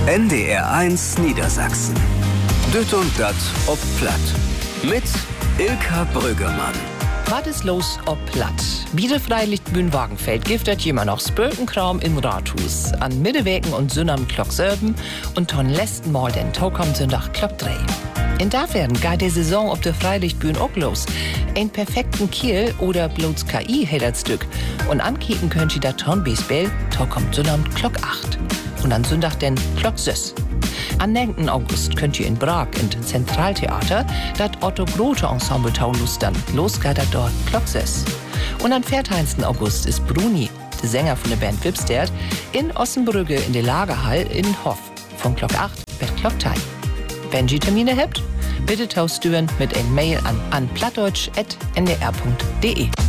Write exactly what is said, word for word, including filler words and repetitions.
N D R eins Niedersachsen. Düt und dat ob Platt. Mit Ilka Brüggemann. Was ist los ob Platt? Biede Freilichtbühn Wagenfeld giftet jemand noch Spökenkram in Rathus. An Mittewegen und Sünnam Klock selben und ton letzten Mal den Taukom Sonntag Klock drei. In da werden gar die Saison ob der Freilichtbühn auch los. Ein perfekten Kiel oder bloß K I hält das Stück. Und ankicken könnt ihr da Ton Baseball, Taukom Sünnam Klock acht. Und an Sonntag den Klock sechs. Am neunten August könnt ihr in Prag im Zentraltheater das Otto Grote Ensemble taulustern. Los geht das dort Klock sechs. Und am vierzehnten August ist Bruni, der Sänger von der Band Wipstert, in Ossenbrügge in der Lagerhall in Hof. Von Klock acht bis Klock drei. Wenn ihr Termine habt, bitte tauschtüren mit ein Mail an, an plattdeutsch punkt n d r punkt d e.